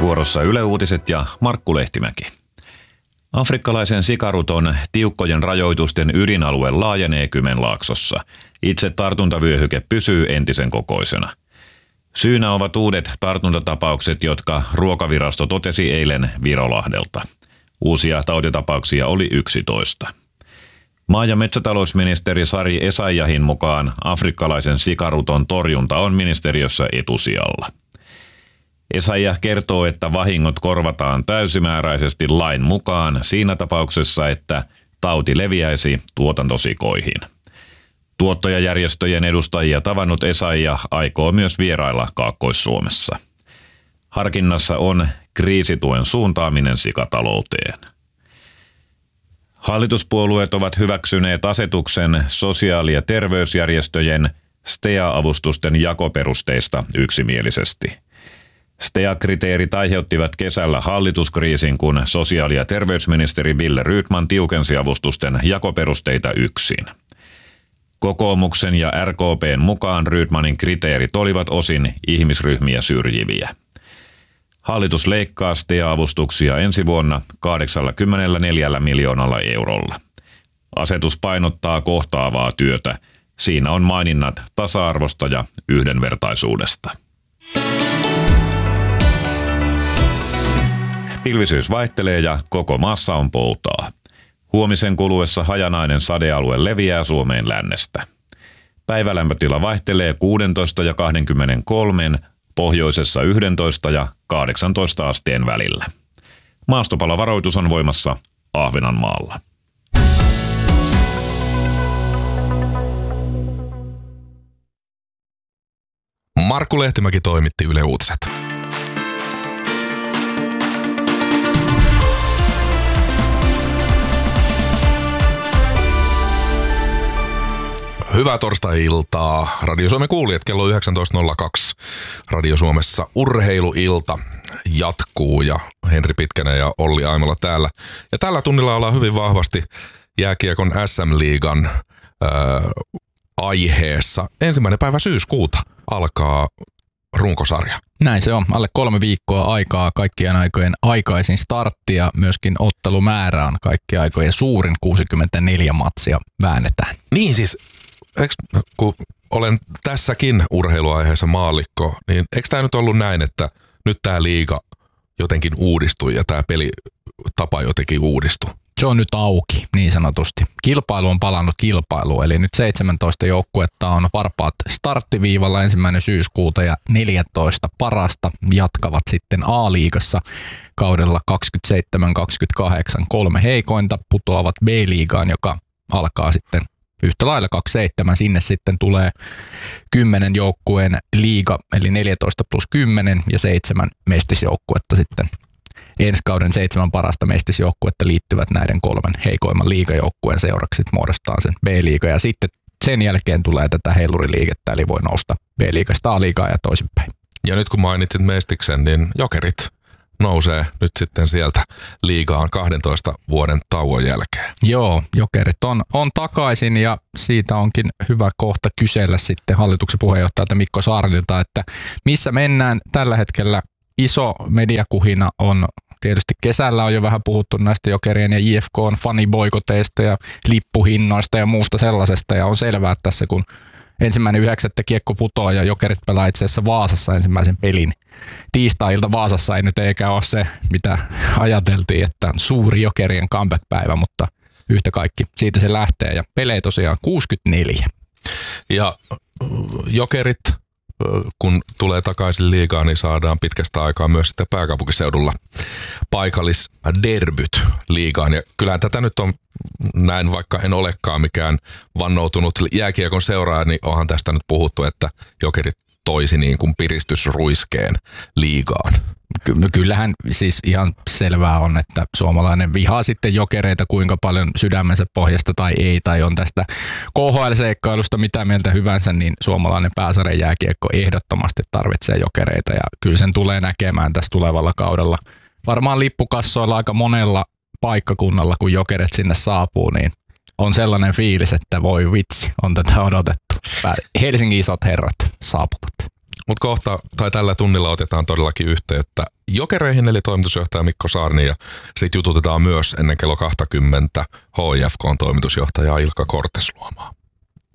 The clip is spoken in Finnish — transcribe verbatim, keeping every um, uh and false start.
Vuorossa Yle Uutiset ja Markku Lehtimäki. Afrikkalaisen sikaruton tiukkojen rajoitusten ydinalue laajenee Kymenlaaksossa. Itse tartuntavyöhyke pysyy entisen kokoisena. Syynä ovat uudet tartuntatapaukset, jotka Ruokavirasto totesi eilen Virolahdelta. Uusia tautitapauksia oli yksitoista. Maa- ja metsätalousministeri Sari Essayahin mukaan afrikkalaisen sikaruton torjunta on ministeriössä etusijalla. Essayah kertoo, että vahingot korvataan täysimääräisesti lain mukaan siinä tapauksessa, että tauti leviäisi tuotantosikoihin. Tuottajajärjestöjen edustajia tavannut Essayah aikoo myös vierailla Kaakkois-Suomessa. Harkinnassa on kriisituen suuntaaminen sikatalouteen. Hallituspuolueet ovat hyväksyneet asetuksen sosiaali- ja terveysjärjestöjen S T E A-avustusten jakoperusteista yksimielisesti. S T E A-kriteerit aiheuttivat kesällä hallituskriisin, kun sosiaali- ja terveysministeri Wille Rydman tiukensi avustusten jakoperusteita yksin. Kokoomuksen ja R K P:n mukaan Rydmanin kriteerit olivat osin ihmisryhmiä syrjiviä. Hallitus leikkaa S T E A-avustuksia ensi vuonna kahdeksankymmentäneljä miljoonalla eurolla. Asetus painottaa kohtaavaa työtä. Siinä on maininnat tasa-arvosta ja yhdenvertaisuudesta. Pilvisyys vaihtelee ja koko maassa on poutaa. Huomisen kuluessa hajanainen sadealue leviää Suomeen lännestä. Päivälämpötila vaihtelee kuusitoista ja kaksikymmentäkolme, pohjoisessa yksitoista ja kahdeksantoista asteen välillä. Maastopalovaroitus on voimassa Ahvenanmaalla. Markku Lehtimäki toimitti Yle Uutiset. Hyvää torstai-iltaa. Radio Suomen kuulijat kello yhdeksäntoista nolla kaksi. Radio Suomessa urheiluilta jatkuu ja Henri Pitkänen ja Olli Aimola täällä. Ja tällä tunnilla ollaan hyvin vahvasti jääkiekon S M-liigan äh, aiheessa. Ensimmäinen päivä syyskuuta alkaa runkosarja. Näin se on. Alle kolme viikkoa aikaa kaikkien aikojen aikaisin startti ja myöskin ottelumäärä on kaikkien aikojen suurin, kuusikymmentäneljä matsia väännetään. Niin siis, eks, kun olen tässäkin urheiluaiheessa maallikko, niin eikö tämä nyt ollut näin, että nyt tämä liiga jotenkin uudistui ja tämä pelitapa jotenkin uudistui? Se on nyt auki, niin sanotusti. Kilpailu on palannut kilpailuun, eli nyt seitsemäntoista joukkuetta on varpaat starttiviivalla ensimmäinen syyskuuta ja neljätoista parasta jatkavat sitten A-liigassa kaudella kaksikymmentäseitsemän kaksikymmentäkahdeksan. Kolme heikointa putoavat B-liigaan, joka alkaa sitten yhtä lailla kaksikymmentäseitsemän. Sinne sitten tulee kymmenen joukkueen liiga, eli neljätoista plus kymmenen ja seitsemän mestisjoukkuetta sitten. Ensi kauden seitsemän parasta mestisjoukkuetta liittyvät näiden kolmen heikoimman liigajoukkueen seuraksi, muodostaa sen B-liiga ja sitten sen jälkeen tulee tätä heiluriliikettä, eli voi nousta B-liigasta A-liigaa ja toisinpäin. Ja nyt kun mainitsit Mestiksen, niin Jokerit nousee nyt sitten sieltä liigaan kahdentoista vuoden tauon jälkeen. Joo, Jokerit on, on takaisin ja siitä onkin hyvä kohta kysellä sitten hallituksen puheenjohtajalta Mikko Saarilta, että missä mennään tällä hetkellä. Iso mediakuhina on tietysti kesällä on jo vähän puhuttu näistä Jokerien ja J F K:n faniboikoteista ja lippuhinnoista ja muusta sellaisesta. Ja on selvää, että tässä kun ensimmäinen yhdeksättä kiekko putoaa ja Jokerit pelaa itse asiassa Vaasassa ensimmäisen pelin. Tiistai-ilta Vaasassa ei nyt eikä ole se, mitä ajateltiin, että on suuri Jokerien comeback-päivä, mutta yhtä kaikki siitä se lähtee. Ja pelejä tosiaan kuusikymmentäneljä. Ja Jokerit, kun tulee takaisin liigaan, niin saadaan pitkästä aikaa myös sitten pääkaupunkiseudulla paikallisderbyt liigaan. Ja kyllähän tätä nyt on näin, vaikka en olekaan mikään vannoutunut jääkiekon seuraaja, niin onhan tästä nyt puhuttu, että Jokerit toisi niin kuin piristysruiskeen liigaan. Ky- kyllähän siis ihan selvää on, että suomalainen vihaa sitten Jokereita kuinka paljon sydämensä pohjasta tai ei, tai on tästä K H L-seikkailusta mitä mieltä hyvänsä, niin suomalainen pääsarjan jääkiekko ehdottomasti tarvitsee Jokereita, ja kyllä sen tulee näkemään tässä tulevalla kaudella. Varmaan lippukassoilla aika monella paikkakunnalla, kun Jokerit sinne saapuu, niin on sellainen fiilis, että voi vitsi, on tätä odotettu. Helsingin isot herrat saapuvat. Mutta kohta, tai tällä tunnilla otetaan todellakin yhteyttä Jokereihin, eli toimitusjohtaja Mikko Saarni, ja sitten jututetaan myös ennen kello kaksikymmentä H I F K:n toimitusjohtaja Ilkka Kortesluomaa.